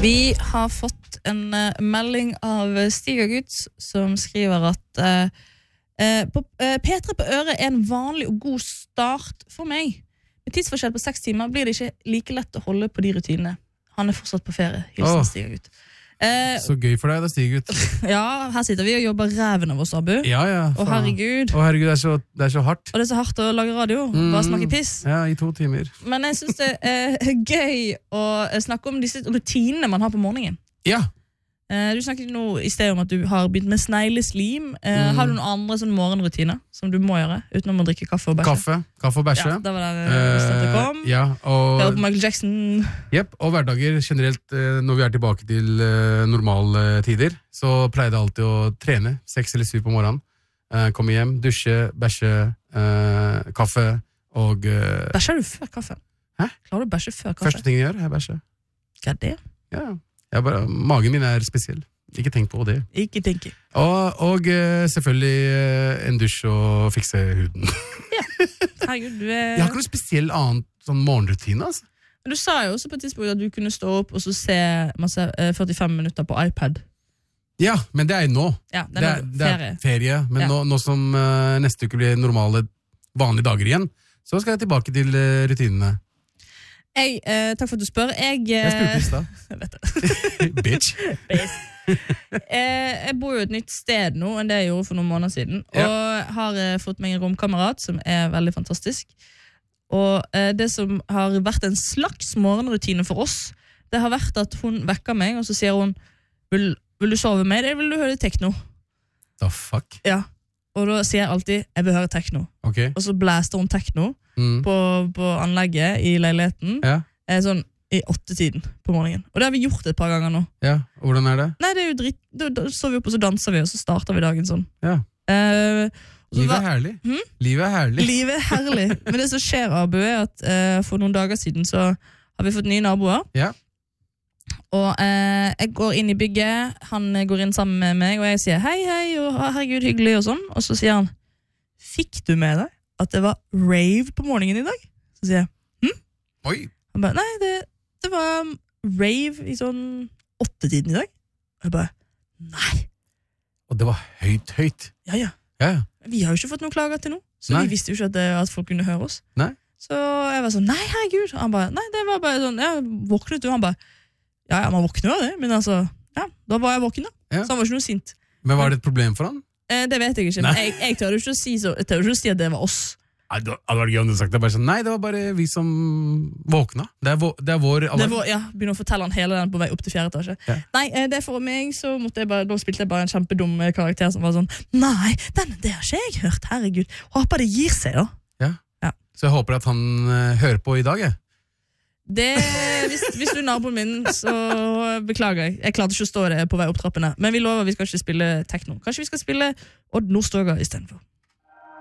Vi har fått en melding av Stigagutt som skriver at P3 på øret er en vanlig og god start for meg. Med tidsforskjell på 6 timer blir det ikke like lett å holde på de rutinene. Han er fortsatt på ferie. Hilsen Stigagutt. Så gøy for deg, da, Stigagutt. Ja, her sitter vi og jobber ræven av oss, Abu. Ja. Og herregud. Det er så hardt. Og det er så hardt å lage radio. Bare snakke piss. Ja, i 2 timer. Men jeg synes det er gøy å snakke om disse rutinene man har på morgenen. Ja. Du snakket nå i sted om at du har begynt med snegleslim. Har du noen andre sånne morgenrutiner som du må gjøre, utenom å drikke kaffe og bæsje? Kaffe og bæsje. Ja, det var der stedet kom. Ja, Hør på Michael Jackson. Jep, og hverdager generelt, når vi er tilbake til normale tider, så pleier det alltid å trene 6 eller 7 på morgenen. Komme hjem, dusje, bæsje, kaffe og... Bæsjer du før kaffe? Hæ? Klarer du å bæsje før kaffe? Første ting jeg gjør, er bæsje. Hva er det? Ja, magen min er spesiell. Ikke tenk på det. Ikke tenk. Og selvfølgelig en dusj og fikse huden. Ja, herregud, du er... Jeg har ikke noe spesiell annet sånn morgenrutine, altså. Men du sa jo også på et tidspunkt at du kunne stå opp og så se masse 45 minutter på iPad. Ja, men det er nå. Ja, det er ferie. Men nå som neste uke blir normale, vanlige dager igjen, så skal jeg tilbake til rutinene. Takk for at du spør. Jeg spurte i stad. Jeg vet det. Bitch. Jeg bor jo et nytt sted nå enn det jeg gjorde for noen måneder siden. Og har fått meg en romkamerat som er veldig fantastisk. Og det som har vært en slags morgenrutine for oss, det har vært at hun vekker meg, og så sier hun, vil du sove med meg, eller vil du høre tekno? The fuck? Ja. Og da sier jeg alltid, jeg vil høre tekno. Okay. Og så blæster hun tekno på anlegget i leiligheten. Ja. Sånn i 8-tiden på morgenen. Og det har vi gjort et par ganger nå. Ja, og hvordan er det? Nei, det er jo dritt. Da står vi opp og så danser vi, og så starter vi dagen sånn. Ja. Livet er herlig. Livet er herlig. Livet er herlig. Men det som skjer, Abu, er at for noen dager siden så har vi fått nye naboer. Ja. Og jeg går inn i bygget, han går inn sammen med meg, og jeg sier hei, og herregud, hyggelig og sånn. Og så sier han, fikk du med deg at det var rave på morgenen i dag? Så sier jeg, Oi. Han bare, nei, det var rave i sånn 8-tiden i dag. Og jeg bare, nei. Og det var høyt. Ja. Vi har jo ikke fått noen klager til nå, så vi visste jo ikke at folk kunne høre oss. Nei. Så jeg var sånn, nei, herregud. Han bare, nei, det var bare sånn, jeg våknet jo, han bare, ja, man våkner jo av det, men altså, ja, da var jeg våken da. Ja. Så han var ikke noe sint. Men var det et problem for han? Det vet jeg ikke, men jeg tør jo ikke å si at det var oss. Nei, det hadde vært gøy om du sagt det. Bare sånn, nei, det var bare vi som våkna. Det er vår alarm. Begynner å fortelle han hele den på vei opp til 4. etasje. Ja. Nei, det for meg, så da spilte jeg bare en kjempedum karakter som var sånn, nei, det har ikke jeg hørt, herregud. Håper det gir seg da. Ja. Så jeg håper at han hører på i dag, jeg. Hvis du er naboen min, så beklager jeg. Jeg klarte ikke å stå det på vei opp trappene. Men vi lover vi skal ikke spille tekno. Kanskje vi skal spille Odd Nordstoga i stedet for.